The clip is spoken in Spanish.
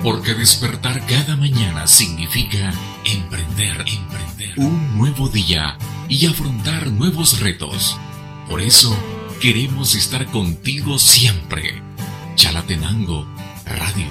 Porque despertar cada mañana significa emprender un nuevo día y afrontar nuevos retos. Por eso queremos estar contigo siempre. Chalatenango Radio.